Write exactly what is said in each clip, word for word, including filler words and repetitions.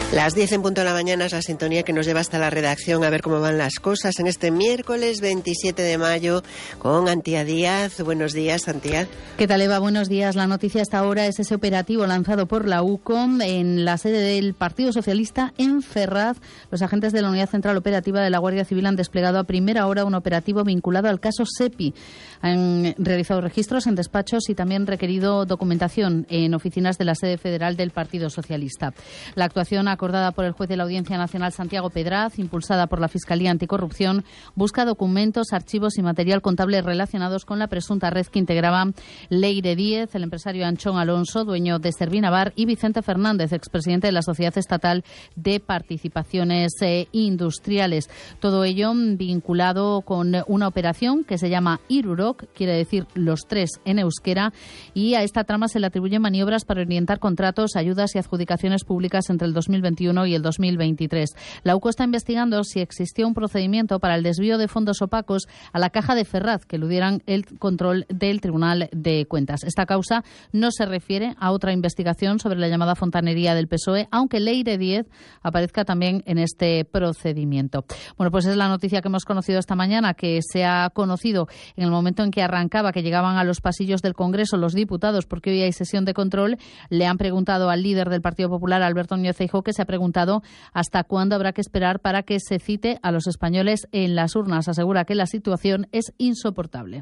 Las diez en punto de la mañana es la sintonía que nos lleva hasta la redacción a ver cómo van las cosas en este miércoles veintisiete de mayo con Antía Díaz. Buenos días, Antía. ¿Qué tal, Eva? Buenos días. La noticia hasta ahora es ese operativo lanzado por la UCOM en la sede del Partido Socialista en Ferraz. Los agentes de la Unidad Central Operativa de la Guardia Civil han desplegado a primera hora un operativo vinculado al caso SEPI. Han realizado registros en despachos y también requerido documentación en oficinas de la sede federal del Partido Socialista. La actuación ha acordada por el juez de la Audiencia Nacional Santiago Pedraz, impulsada por la Fiscalía Anticorrupción, busca documentos, archivos y material contable relacionados con la presunta red que integraba Leire Díez, el empresario Anchón Alonso, dueño de Servinavar, y Vicente Fernández, expresidente de la Sociedad Estatal de Participaciones eh, Industriales. Todo ello vinculado con una operación que se llama Irurok, quiere decir los tres en euskera, y a esta trama se le atribuyen maniobras para orientar contratos, ayudas y adjudicaciones públicas entre el dos mil veintiuno y el dos mil veintitrés. La UCO está investigando si existió un procedimiento para el desvío de fondos opacos a la Caja de Ferraz que eludieran el control del Tribunal de Cuentas. Esta causa no se refiere a otra investigación sobre la llamada fontanería del P S O E, aunque Leire Díez aparezca también en este procedimiento. Bueno, pues es la noticia que hemos conocido esta mañana, que se ha conocido en el momento en que arrancaba, que llegaban a los pasillos del Congreso los diputados, porque hoy hay sesión de control. Le han preguntado al líder del Partido Popular, Alberto Núñez Feijóo, que se ha preguntado hasta cuándo habrá que esperar para que se cite a los españoles en las urnas. Asegura que la situación es insoportable.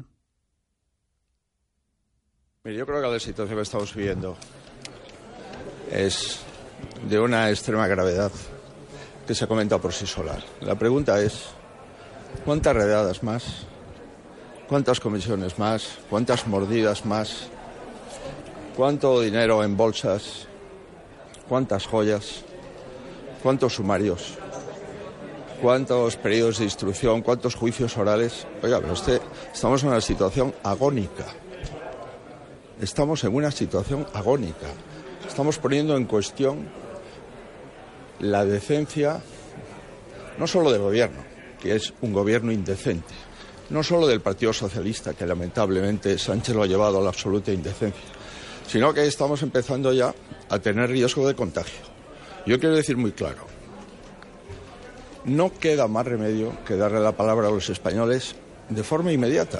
Mire, yo creo que la situación que estamos viviendo es de una extrema gravedad que se ha comentado por sí sola. La pregunta es, ¿cuántas redadas más? ¿Cuántas comisiones más? ¿Cuántas mordidas más? ¿Cuánto dinero en bolsas? ¿Cuántas joyas? ¿Cuántos sumarios? ¿Cuántos periodos de instrucción? ¿Cuántos juicios orales? Oiga, pero usted, estamos en una situación agónica. Estamos en una situación agónica. Estamos poniendo en cuestión la decencia, no solo del gobierno, que es un gobierno indecente, no solo del Partido Socialista, que lamentablemente Sánchez lo ha llevado a la absoluta indecencia, sino que estamos empezando ya a tener riesgo de contagio. Yo quiero decir muy claro, no queda más remedio que darle la palabra a los españoles de forma inmediata.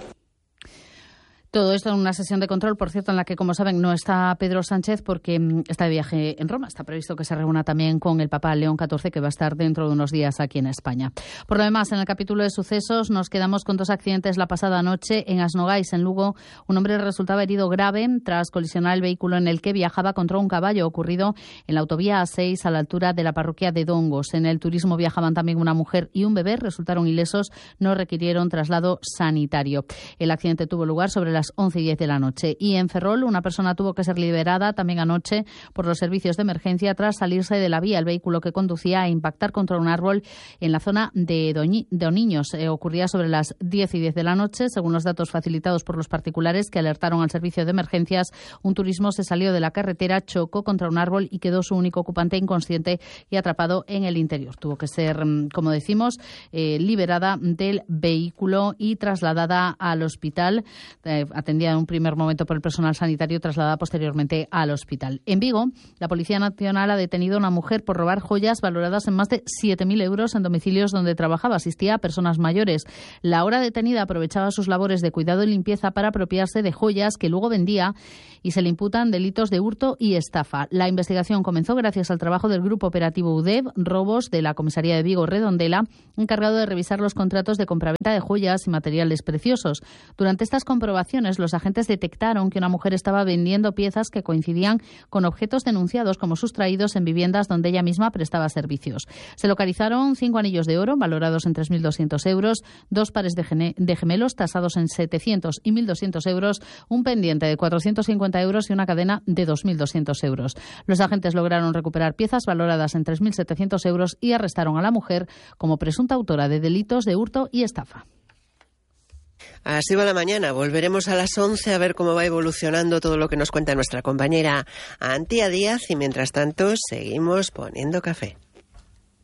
Todo esto en una sesión de control, por cierto, en la que, como saben, no está Pedro Sánchez porque está de viaje en Roma. Está previsto que se reúna también con el Papa León catorce, que va a estar dentro de unos días aquí en España. Por lo demás, en el capítulo de sucesos nos quedamos con dos accidentes la pasada noche en Asnogais, en Lugo. Un hombre resultaba herido grave tras colisionar el vehículo en el que viajaba contra un caballo, ocurrido en la autovía A seis a la altura de la parroquia de Dongos. En el turismo viajaban también una mujer y un bebé, resultaron ilesos, no requirieron traslado sanitario. El accidente tuvo lugar sobre las once y diez de la noche. Y en Ferrol, una persona tuvo que ser liberada también anoche por los servicios de emergencia tras salirse de la vía. El vehículo que conducía a impactar contra un árbol en la zona de Doniños. Eh, ocurría sobre las diez y diez de la noche. Según los datos facilitados por los particulares que alertaron al servicio de emergencias, un turismo se salió de la carretera, chocó contra un árbol y quedó su único ocupante inconsciente y atrapado en el interior. Tuvo que ser, como decimos, eh, liberada del vehículo y trasladada al hospital, eh, atendida en un primer momento por el personal sanitario, trasladada posteriormente al hospital. En Vigo, la Policía Nacional ha detenido a una mujer por robar joyas valoradas en más de siete mil euros en domicilios donde trabajaba. Asistía a personas mayores. La ahora detenida aprovechaba sus labores de cuidado y limpieza para apropiarse de joyas que luego vendía, y se le imputan delitos de hurto y estafa. La investigación comenzó gracias al trabajo del Grupo Operativo U D E V Robos de la Comisaría de Vigo Redondela, encargado de revisar los contratos de compraventa de joyas y materiales preciosos. Durante estas comprobaciones, los agentes detectaron que una mujer estaba vendiendo piezas que coincidían con objetos denunciados como sustraídos en viviendas donde ella misma prestaba servicios. Se localizaron cinco anillos de oro valorados en tres mil doscientos euros, dos pares de, gene- de gemelos tasados en setecientos y mil doscientos euros, un pendiente de cuatrocientos cincuenta euros y una cadena de dos mil doscientos euros. Los agentes lograron recuperar piezas valoradas en tres mil setecientos euros y arrestaron a la mujer como presunta autora de delitos de hurto y estafa. Así va la mañana. Volveremos a las once a ver cómo va evolucionando todo lo que nos cuenta nuestra compañera Antía Díaz, y mientras tanto seguimos poniendo café.